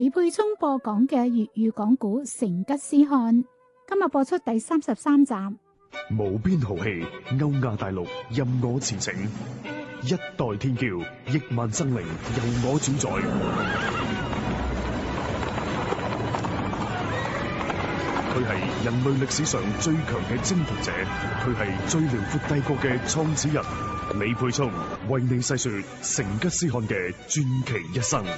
李沛聰播講嘅粵語講古《成吉思汗》，今日播出第33集。 無邊豪氣，歐亞大陸任我馳騁，一代天驕，億萬生靈由我主宰。佢係人類歷史上最強嘅征服者，佢係最遼闊帝國嘅創始人。李沛聰為你細說成吉思汗嘅傳奇一生。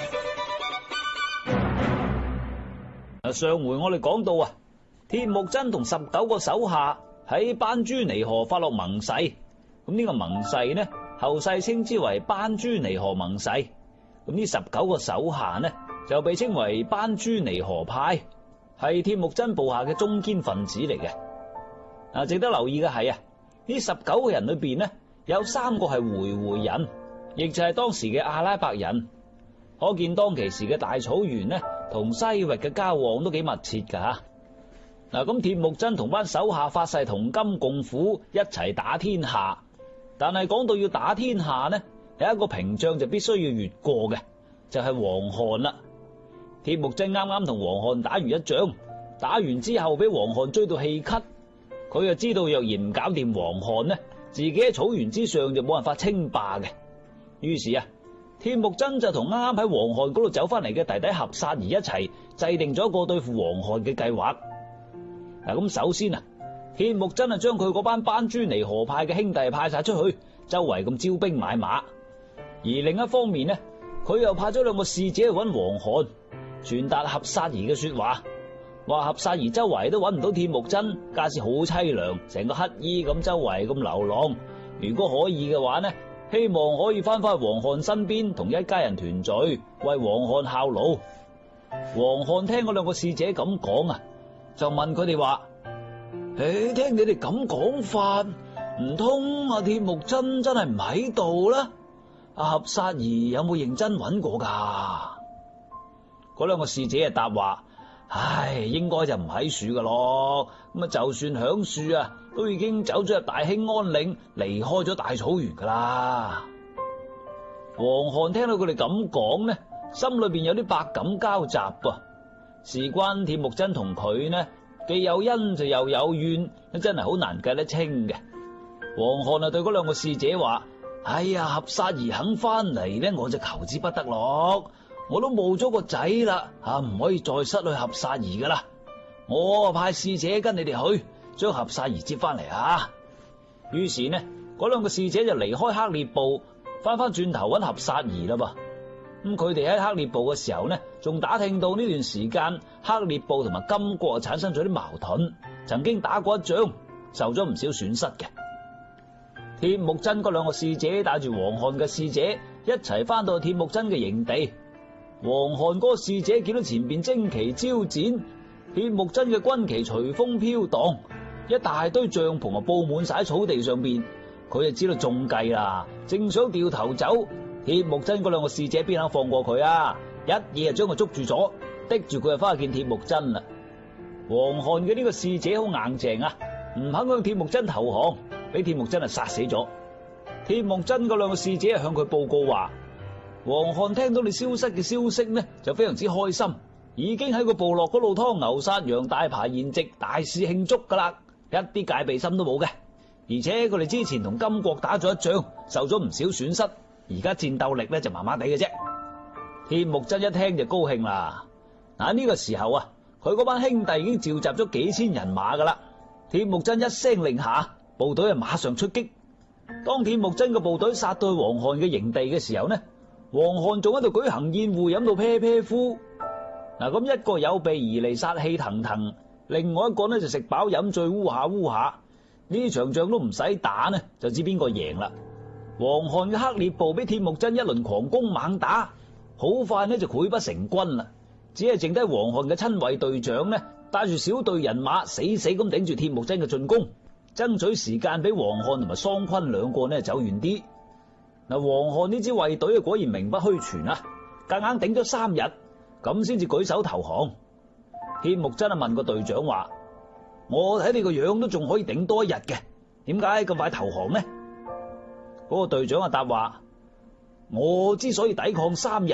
上回我哋講到鐵木真同19個手下喺班朱尼河發落盟誓，咁呢個盟誓呢，後世稱之為班朱尼河盟誓。咁呢19個手下呢，就被稱為班朱尼河派，係鐵木真部下嘅中堅分子嚟嘅。值得留意嘅係呢19個人裏邊呢，有3個係回鶻人，亦就係當時嘅阿拉伯人。可見當其時嘅大草原呢，同西域嘅交往都幾密切噶。咁鐵木真同班手下發誓同甘共苦，一齊打天下。但係講到要打天下呢，有一個屏障就必須要越過嘅，就係黃汗啦。鐵木真啱啱同黃汗打完一仗，打完之後俾黃汗追到氣咳，佢就知道若然唔搞掂黃汗呢，自己喺草原之上就冇辦法稱霸嘅。於是鐵木真就同啱啱喺黃汗嗰度走翻嚟嘅弟弟合薩兒一齊制定咗一個對付黃汗嘅計劃。咁首先鐵木真將佢嗰班朱尼河派嘅兄弟派晒出去，周圍咁招兵買馬。而另一方面呢，佢又派咗2個使者去揾黃汗，傳達合薩兒嘅說話，話合薩兒周圍都揾唔到鐵木真，家事好淒涼，成個乞衣咁周圍咁流浪。如果可以嘅話呢，希望可以翻返黃汗身邊，同一家人團聚，為黃汗效勞。黃汗聽嗰2個使者咁講就問佢哋話：聽你哋咁講法，唔通鐵木真真係唔喺度啦？合薩兒有冇認真揾過噶？嗰2個使者答話：應該就唔喺樹噶咯。咁就算響樹都已經走咗入大興安嶺，離開咗大草原噶啦。黃汗聽到佢哋咁講呢，心裏邊有啲百感交集噃。事關鐵木真同佢呢，既有恩就又有怨，真係好難計得清嘅。黃汗對嗰2個使者話：合薩兒肯翻嚟呢，我就求之不得咯。我都冇咗個仔啦，唔可以再失去合薩兒噶啦。我派使者跟你哋去，將合薩兒接翻嚟。於是呢，嗰2個使者就離開克烈部，翻轉頭揾合薩兒啦噃。咁佢哋喺克烈部嘅時候呢，仲打聽到呢段時間克烈部同埋金國產生咗啲矛盾，曾經打過一仗，受咗唔少損失嘅。鐵木真嗰2個使者帶住黃汗嘅使者一齊翻到鐵木真嘅營地。黃汗嗰個使者見到前邊旌旗招展，鐵木真嘅軍旗隨風飄蕩，一大堆帳篷布滿晒喺草地上邊，佢就知道中計啦，正想掉頭走，鐵木真嗰2個使者邊肯放過佢一嘢就將佢捉住咗，逼住佢就翻去見鐵木真啦。黃汗嘅呢個使者好硬淨唔肯向鐵木真投降，俾鐵木真殺死咗。鐵木真嗰2個使者向佢報告話：黃汗聽到你消失嘅消息呢，就非常之開心，已經喺個部落嗰度劏牛殺羊，大排筵席，大肆慶祝噶啦，一啲戒備心都冇嘅。而且佢哋之前同金國打咗一仗，受咗唔少損失，而家戰鬥力呢就麻麻地嘅啫。鐵木真一聽就高興啦。呢個時候佢嗰班兄弟已經召集咗幾千人馬噶啦。鐵木真一聲令下，部隊馬上出擊。當鐵木真嘅部隊殺到去黃汗嘅營地嘅時候呢，黃汗仲喺度舉行宴會，飲到啤啤呼。咁一個有備而嚟，殺氣騰騰，另外一個呢就食飽飲醉，烏下烏下。呢場仗都唔使打呢，就知邊個贏啦。黃汗嘅克烈部俾鐵木真一輪狂攻猛打，好快呢就潰不成軍啦。只係剩低黃汗嘅親衛隊長呢，帶住小隊人馬死死咁頂住鐵木真嘅進攻，爭取時間俾黃汗同埋桑昆2個呢走遠啲。黃汗呢支衛隊果然名不虛傳夾硬頂咗3日，咁先至舉手投降。鐵木真問個隊長話：我睇你個樣都仲可以頂多1日嘅，點解咁快投降呢？嗰個隊長答話：我之所以抵抗3日，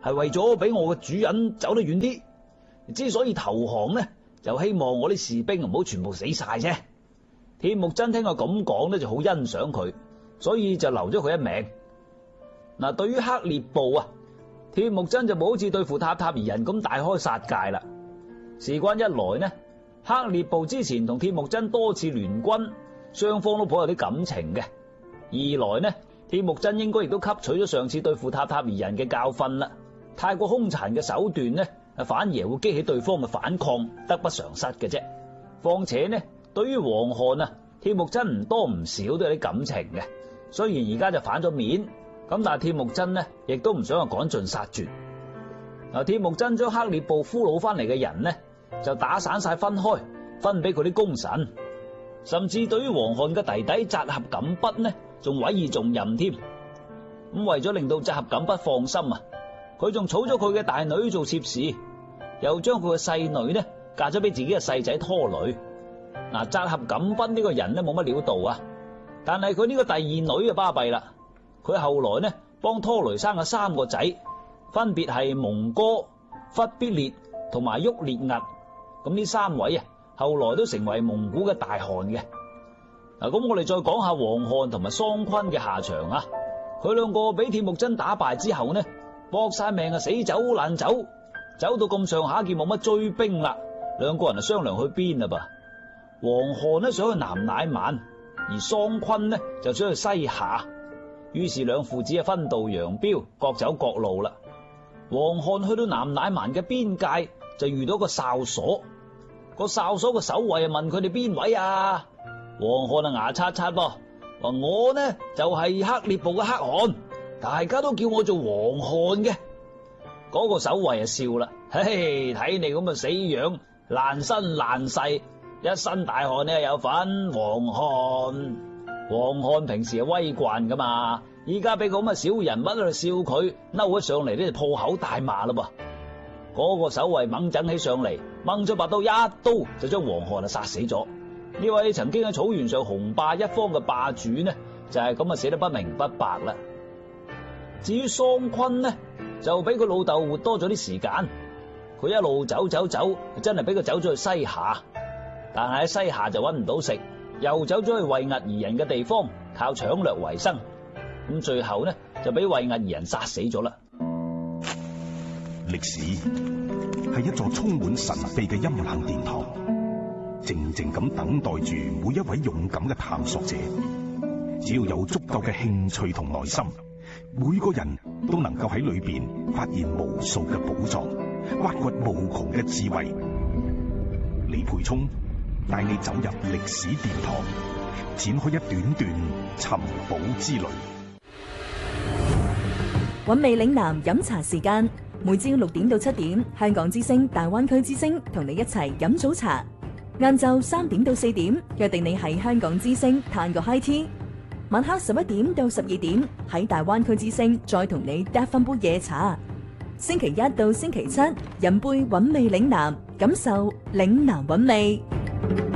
係為咗俾我嘅主人走得遠啲。之所以投降呢，就希望我啲士兵唔好全部死晒啫。鐵木真聽佢咁講呢，就好欣賞佢，所以就留咗佢一命。嗱，對於克烈部啊，鐵木真就冇好似對付塔塔兒人咁大開殺戒啦。事關一來呢，克烈部之前同鐵木真多次聯軍，雙方都頗有啲感情嘅。二來呢，鐵木真應該亦都吸取咗上次對付塔塔兒人嘅教訓啦。太過兇殘嘅手段呢，反而會激起對方嘅反抗，得不償失嘅啫。況且呢，對於黃漢啊，鐵木真唔多唔少都有啲感情嘅。雖然而家就反咗面，咁但係鐵木真呢，亦都唔想話趕盡殺絕。嗱，鐵木真將克烈部俘虜翻嚟嘅人呢，就打散晒分開，分俾佢啲功臣，甚至對於黃漢嘅弟弟扎合錦筆呢，仲委以重任添。咁為咗令到扎合錦筆放心啊，佢仲娶咗佢嘅大女做妾侍，又將佢嘅細女呢嫁咗俾自己嘅細仔拖雷。嗱，扎合錦筆呢個人呢冇乜料到啊，但係佢呢個第二女就巴閉啦。佢後來呢幫拖雷生咗3個仔，分別係蒙哥、忽必烈同埋旭烈兀。咁呢3位啊，後來都成為蒙古嘅大汗嘅。嗱，咁我哋再講下黃漢同埋桑昆嘅下場啊。佢兩個俾鐵木真打敗之後呢，搏晒命啊，死走爛走，走到咁上下見冇乜追兵啦，兩個人就商量去邊啦噃。黃漢呢想去南乃曼，而桑昆呢就想去西夏。於是兩父子啊分道揚鑣，各走各路啦。黃漢去到南乃曼嘅邊界，就遇到個哨所，個哨所嘅守衛啊問佢哋邊位啊？黃漢啊牙擦擦噃，話我呢就係克烈部嘅可汗，大家都叫我做黃漢嘅。嗰個守衛啊笑啦，嘿，睇你咁嘅死樣，爛身爛世，一身大汗你有份。黃漢平時係威慣噶嘛，依家俾個咁嘅小人物喺度笑佢，嬲咗上嚟呢就破口大罵啦噃。嗰個守衛猛整起上嚟，掹咗把刀，一刀就將黃漢啊殺死咗。呢位曾經喺草原上雄霸一方嘅霸主呢，就係咁啊死得不明不白啦。至於桑昆呢，就俾佢老豆活多咗啲時間，佢一路走，真係俾佢走咗去西夏，但係喺西夏就搵唔到食，又走咗去衛翳夷人嘅地方，靠搶掠為生。咁最後呢，就俾衛翳夷人殺死咗啦。 歷史係一座充滿神秘嘅陰冷殿堂，靜靜咁等待住每一位勇敢嘅探索者。只要有足夠嘅興趣同耐心，每個人都能夠喺裏邊發現無數嘅寶藏，挖掘無窮嘅智慧。李培聰帶你走入歷史殿堂，展開一段段尋寶之旅。 韻味嶺南飲茶時間，每朝6點到7點，香港之聲、大灣區之聲同你一齊飲早茶。晏晝3點到4點，約定你喺香港之聲嘆個 high tea。晚黑11點到12點，喺大灣區之聲再同你嗒翻杯夜茶。星期1到星期7，飲杯韻味嶺南，感受嶺南韻味。